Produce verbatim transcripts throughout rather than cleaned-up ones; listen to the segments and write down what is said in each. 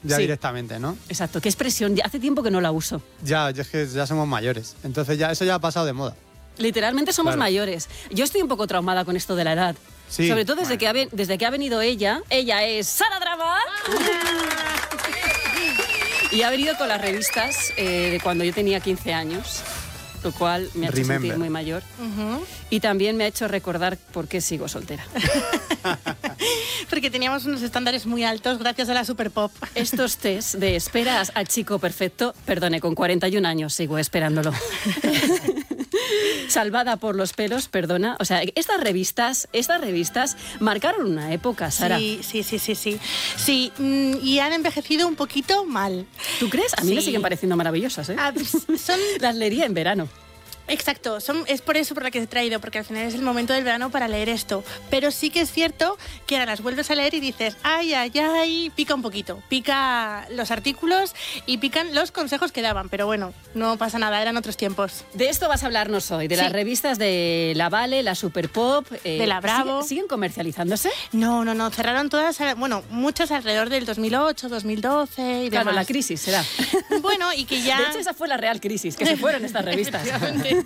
ya sí. directamente, ¿no? Exacto, qué expresión, ya hace tiempo que no la uso. Ya, es que ya somos mayores, entonces ya eso ya ha pasado de moda. Literalmente somos Claro. mayores. Yo estoy un poco traumada con esto de la edad. Sí. Sobre todo desde, Bueno. que ha, ven- desde que ha venido ella. Ella es Sara Drama. Y ha venido con las revistas eh, de cuando yo tenía quince años, lo cual me ha hecho Remember. sentir muy mayor. Uh-huh. Y también me ha hecho recordar por qué sigo soltera. Porque teníamos unos estándares muy altos gracias a la Super Pop. Estos test de esperas al chico perfecto, perdone, con cuarenta y un años sigo esperándolo. Salvada por los pelos, perdona. O sea, estas revistas, estas revistas marcaron una época, Sara. Sí, sí, sí, sí, sí. Sí, mm, y han envejecido un poquito mal. ¿Tú crees? A mí me Sí. siguen pareciendo maravillosas, ¿eh? Ah, son Las leería en verano. Exacto, son, es por eso por la que he traído, porque al final es el momento del verano para leer esto. Pero sí que es cierto que ahora las vuelves a leer y dices, ay, ay, ay, pica un poquito. Pica los artículos y pican los consejos que daban. Pero bueno, no pasa nada, eran otros tiempos. De esto vas a hablarnos hoy, de Sí. las revistas de La Vale, la Super Pop. eh, De la Bravo. ¿siguen, siguen comercializándose? No, no, no, cerraron todas, bueno, muchas alrededor del dos mil ocho, dos mil doce y Claro, demás. la crisis será. Bueno, y que ya... De hecho, esa fue la real crisis, que se fueron estas revistas. Efectivamente.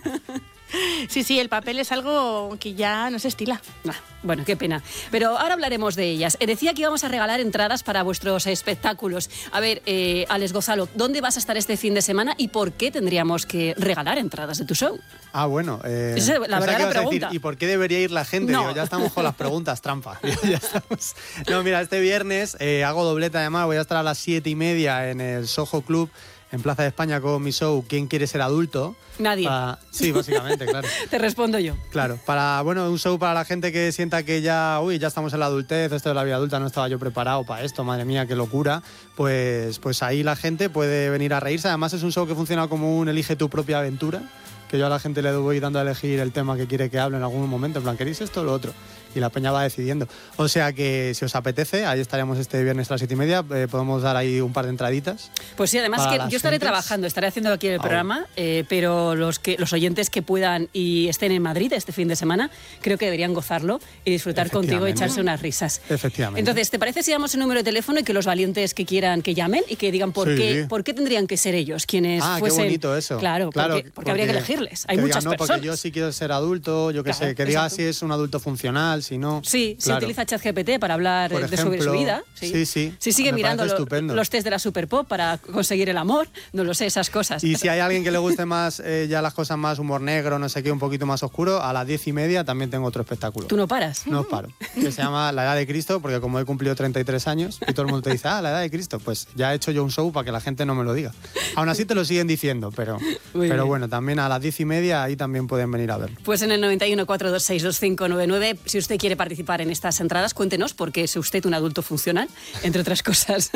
Sí, sí, el papel es algo que ya no se estila. Ah, bueno, qué pena. Pero ahora hablaremos de ellas. Eh, decía que íbamos a regalar entradas para vuestros espectáculos. A ver, eh, Alex Gonzalo, ¿dónde vas a estar este fin de semana y por qué tendríamos que regalar entradas de tu show? Ah, bueno. Eh, Esa es la pensaba verdadera que ibas a decir, pregunta. ¿y por qué debería ir la gente? No. Digo, ya estamos con las preguntas trampa. Ya estamos. No, mira, este viernes eh, hago doblete además. Voy a estar a las siete y media en el Soho Club, en Plaza de España, con mi show ¿Quién quiere ser adulto? Nadie. Para- Sí, básicamente, claro. Te respondo yo. Claro, para, bueno, un show para la gente que sienta que ya, uy, ya estamos en la adultez, esto de la vida adulta, no estaba yo preparado para esto, madre mía, qué locura. Pues, pues ahí la gente puede venir a reírse. Además es un show que funciona como un elige tu propia aventura, que yo a la gente le voy dando a elegir el tema que quiere que hable en algún momento, en plan, ¿queréis esto o lo otro? Y la peña va decidiendo. O sea que si os apetece, ahí estaremos este viernes a las siete y media, eh, podemos dar ahí un par de entraditas. Pues sí, además Para que las yo estaré gentes. trabajando, estaré haciendo aquí el Ah, programa, eh, pero los que los oyentes que puedan y estén en Madrid este fin de semana, creo que deberían gozarlo y disfrutar contigo y Efectivamente. echarse unas risas. Efectivamente. Entonces, ¿te parece si damos el número de teléfono y que los valientes que quieran que llamen y que digan por Sí. qué por qué tendrían que ser ellos quienes Ah, qué fuesen? bonito eso. Claro, porque, porque habría que elegirles. Hay que muchas digan, no, personas. porque yo sí quiero ser adulto, yo qué Claro, sé, que diga exacto. si es un adulto funcional, si no. Sí, si Claro. utiliza ChatGPT para hablar Por eh, de sobre su ejemplo, vida. sí, sí, Si sigue me mirando parece lo- estupendo. los test de la Super Pop para conseguir el amor, no lo sé, esas cosas. Y si hay alguien que le guste más eh, ya las cosas más humor negro, no sé qué, un poquito más oscuro, a las diez y media también tengo otro espectáculo. Tú no paras. No os paro. Que se llama La Edad de Cristo, porque como he cumplido treinta y tres años y todo el mundo te dice, ah, La Edad de Cristo, pues ya he hecho yo un show para que la gente no me lo diga. Aún así te lo siguen diciendo, pero, Muy pero bien. bueno, también a las diez y media ahí también pueden venir a verlo. Pues en el noventa y uno, cuatrocientos veintiséis, veinticinco noventa y nueve, si usted quiere participar en estas entradas, cuéntenos, porque es usted un adulto funcional, entre otras cosas.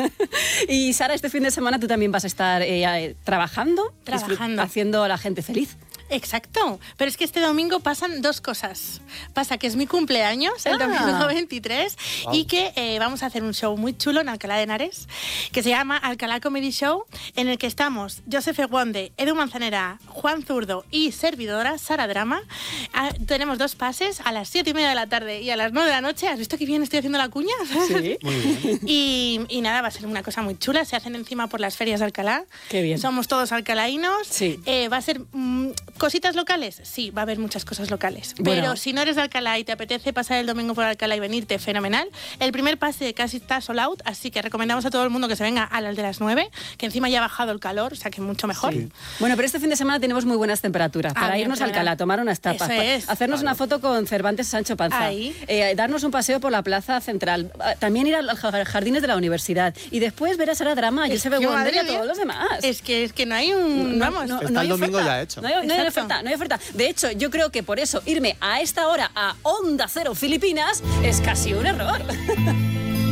Y Sara, este fin de semana tú también vas a estar eh, eh, trabajando, Trabajando. disfrut- haciendo a la gente feliz. Exacto, pero es que este domingo pasan dos cosas. Pasa que es mi cumpleaños, el Ah. domingo veintitrés, Wow. y que eh, vamos a hacer un show muy chulo en Alcalá de Henares, que se llama Alcalá Comedy Show, en el que estamos Joseph Eguonde, Edu Manzanera, Juan Zurdo y servidora, Sara Drama. Ah, tenemos dos pases a las siete y media de la tarde y a las nueve de la noche. ¿Has visto que bien estoy haciendo la cuña? Sí. Muy bien. Y, y nada, va a ser una cosa muy chula. Se hacen encima por las ferias de Alcalá. Qué bien. Somos todos alcalaínos. Sí. Eh, va a ser mm, cositas locales. Sí, va a haber muchas cosas locales. Bueno. Pero si no eres de Alcalá y te apetece pasar el domingo por Alcalá y venirte, fenomenal. El primer pase casi está sold out, así que recomendamos a todo el mundo que se venga a las de las nueve, que encima ya ha bajado el calor, o sea que mucho mejor. Sí. Bueno, pero este fin de semana tenemos muy buenas temperaturas Ah, para bien, irnos a claro. Alcalá, a tomar unas tapas, Eso pa- es. hacernos una foto con Cervantes Sancho Panza, Ahí. eh, darnos un paseo por la plaza central, ah, también ir a los ja- jardines de la universidad y después ver a Sara Drama, Es Josep que, Eguonde y madre a todos mía, los demás. Es que, es que no hay un... No, vamos. no, Está no el hay domingo oferta. ya hecho. No hay, no hay Exacto. oferta, no hay oferta. De hecho, yo creo que por eso irme a esta hora a Onda Cero Filipinas es casi un error.